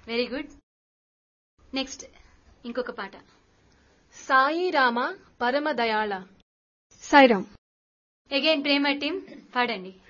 Very good. Next ఇంకొక పాట. సాయి రామ పరమ దయాళ. సాయిరామ్. అగైన్ ప్రేమ టీమ్ పాడండి.